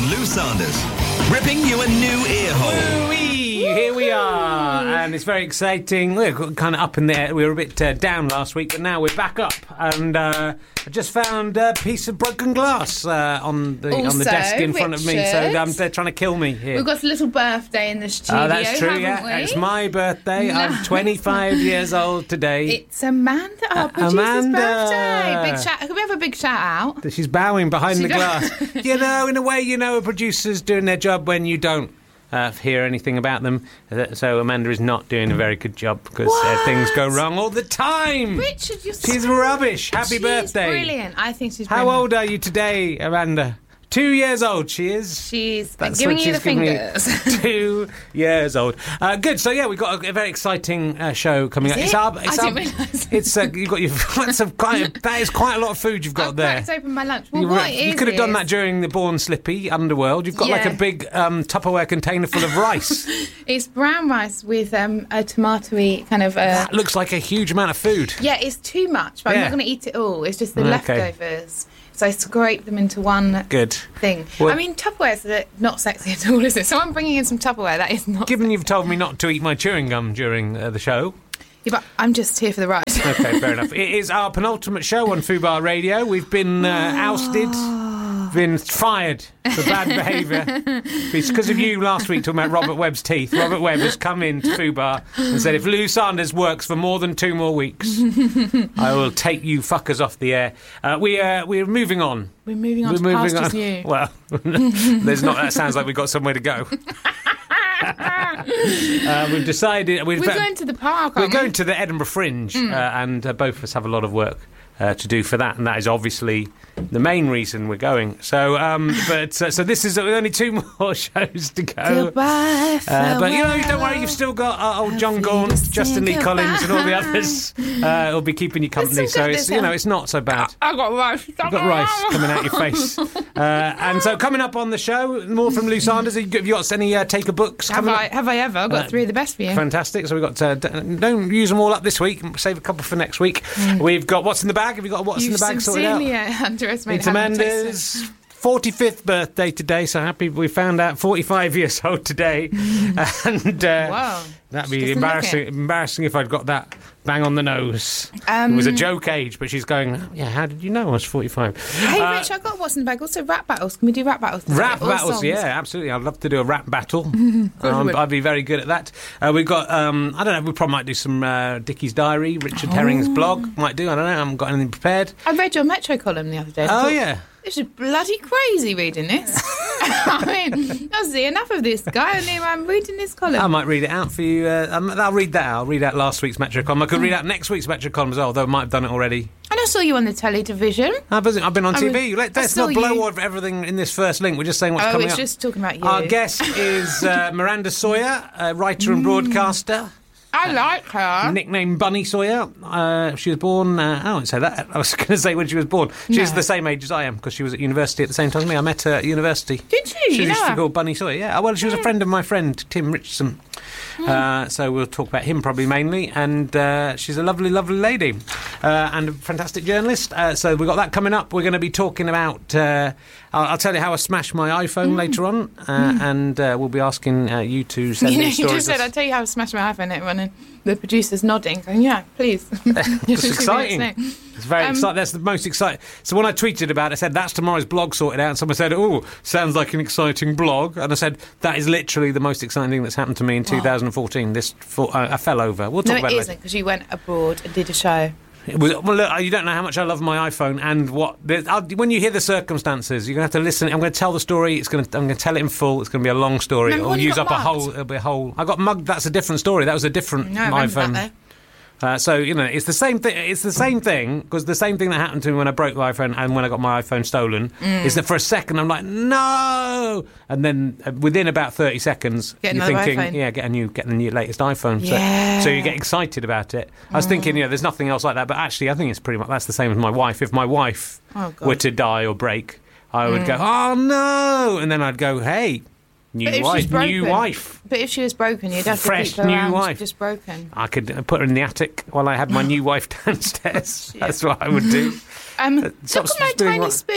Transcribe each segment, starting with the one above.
Lou Sanders, ripping you a new ear hole. Here we are, and it's very exciting. We're kind of up in there. We were a bit down last week, but now we're back up. And I just found a piece of broken glass on the desk in front of me. So they're trying to kill me here. We've got a little birthday in the studio. Oh, that's true. haven't we? It's my birthday. I'm 25 years old today. It's Amanda, our producer's birthday. Big shout. Can we have a big shout out? She's bowing behind the glass. In a way, a producer's doing their job when you don't hear anything about them. So Amanda is not doing a very good job because things go wrong all the time. Richard, she's rubbish. Happy birthday. Brilliant. I think she's brilliant. How old are you today, Amanda? 2 years old she is. She's giving you the fingers. 2 years old. Good. So we've got a very exciting show coming up. I didn't realise. You've got that is quite a lot of food you've got there. I've cracked open my lunch. You could have done that during the Born Slippy Underworld. You've got like a big Tupperware container full of rice. It's brown rice with a tomatoey kind of. That looks like a huge amount of food. Yeah, it's too much, but I'm not going to eat it all. It's just the leftovers. So I scrape them into one thing. Well, Tupperware's not sexy at all, is it? So I'm bringing in some Tupperware. That is not Given you've told me not to eat my chewing gum during the show. Yeah, but I'm just here for the ride. Okay, fair enough. It is our penultimate show on Fubar Radio. We've been ousted, been fired for bad behaviour. It's because of you last week talking about Robert Webb's teeth. Robert Webb has come in to Fubar and said, if Lou Sanders works for more than 2 more weeks, I will take you fuckers off the air. We're moving on. We're moving on to pastures new. Well, that sounds like we've got somewhere to go. We've decided we're going to the park. We're going to the Edinburgh Fringe, and both of us have a lot of work to do for that, and that is obviously the main reason we're going. So, so this is only 2 more shows to go. Goodbye, but don't worry, you've still got old John Gaunt, Justin Lee Collins, and all the others. Will be keeping you company. So it's not so bad. I got rice. You've got rice coming out your face. And so coming up on the show, more from Lou Sanders. Have you got any take-a books coming up? Have I ever? I've got 3 of the best for you. Fantastic. So we've got don't use them all up this week. Save a couple for next week. We've got What's in the Bag. Have you got What's in the Bag sorted out? Underestimated. It's Amanda's 45th birthday today, so happy we found out 45 years old today. And wow. That'd be embarrassing if I'd got that bang on the nose. It was a joke age, but she's going, how did you know I was 45? Hey, Rich, I got What's in the Bag. Also, rap battles. Can we do rap battles? Rap battles, songs? Yeah, absolutely. I'd love to do a rap battle. I'd be very good at that. We've got, I don't know, we probably might do some Dickie's Diary, Richard Herring's blog. Might do, I don't know, I haven't got anything prepared. I read your Metro column the other day. Yeah. This is bloody crazy reading this. I'll see enough of this guy, and I'm reading this column. I might read it out for you. I'll read that out. I'll read out last week's Metro column. I could read out next week's Metro column as well, though I might have done it already. And I saw you on the television. I've been on TV. Let's not blow over everything in this first link. We're just saying what's coming up. Oh, it's just talking about you. Our guest is Miranda Sawyer, a writer and broadcaster. I like her. Nicknamed Bunny Sawyer. She was born... I won't say that. I was going to say when she was born. She's the same age as I am, because she was at university at the same time as me. I met her at university. Did you? She used to be called Bunny Sawyer, yeah. Well, she was a friend of my friend, Tim Richardson. So we'll talk about him probably mainly. And she's a lovely, lovely lady. And a fantastic journalist. So we've got that coming up. We're going to be talking about... I'll tell you how I smashed my iPhone later on. And we'll be asking you to send me stories. You just said, I'll tell you how I smashed my iPhone later on. And the producer's nodding, going, yeah, please. It's exciting. It's very exciting. That's the most exciting. So when I tweeted about it, I said, that's tomorrow's blog sorted out. And someone said, oh, sounds like an exciting blog. And I said, that is literally the most exciting thing that's happened to me in 2014. I fell over. We'll talk about it later. No, it isn't, because you went abroad and did a show. Well, look, you don't know how much I love my iPhone, and when you hear the circumstances, you're going to have to listen. I'm going to tell the story. I'm going to tell it in full. It's going to be a long story. It'll use up a whole. It'll be a whole. I got mugged. That's a different story. That was a different iPhone. So it's the same thing. It's the same thing, because the same thing that happened to me when I broke my iPhone and when I got my iPhone stolen is that for a second I'm like, no, and then within about 30 seconds you're thinking, iPhone. get the new latest iPhone. So you get excited about it. I was thinking, there's nothing else like that, but actually I think it's pretty much that's the same as my wife. If my wife were to die or break, I would go, oh no, and then I'd go, hey. New wife. But if she was broken, you'd have fresh to keep her new wife. Just broken. I could put her in the attic while I had my new wife downstairs. That's what I would do. Look at my tiny spoon.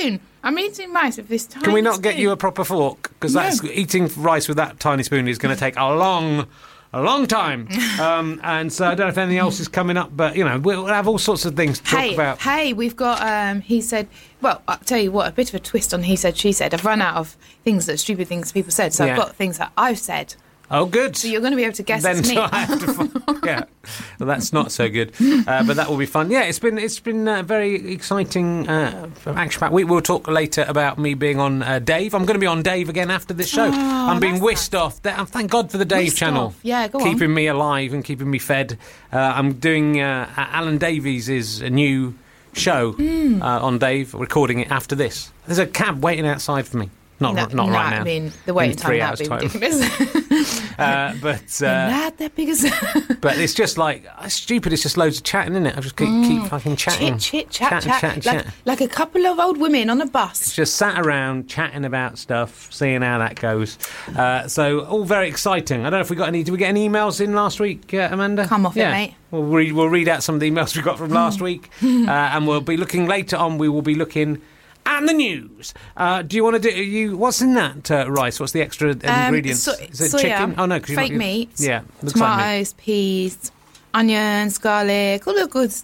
I'm eating rice with this tiny Can we not spoon. get you a proper fork? Because eating rice with that tiny spoon is going to take a long time. And so I don't know if anything else is coming up, but, we'll have all sorts of things to talk about. Hey, we've got, he said, well, I'll tell you what, a bit of a twist on he said, she said. I've run out of stupid things people said, so I've got things that I've said. Oh, good. So you're going to be able to guess it's me. I have to yeah. Well, that's not so good. But that will be fun. Yeah, it's been a very exciting action-packed week. We'll talk later about me being on Dave. I'm going to be on Dave again after this show. I'm being whisked off. Thank God for the Dave channel. Yeah, go on. Keeping me alive and keeping me fed. I'm doing Alan Davies' new show on Dave, recording it after this. There's a cab waiting outside for me. Not right now. I mean, the waiting time would be ridiculous. But not that big as. But it's just like stupid. It's just loads of chatting, isn't it? I just keep fucking chatting, chat. Like a couple of old women on a bus. It's just sat around chatting about stuff, seeing how that goes. So all very exciting. I don't know if we got any. Did we get any emails in last week, Amanda? Come off it, mate. We'll read out some of the emails we got from last week, and we'll be looking later on. We will be looking. And the news. Do you want to do? What's in that rice? What's the extra ingredients? Is it chicken? Oh no, fake meat. Yeah, looks tomatoes, like meat. peas, onions, garlic, all the good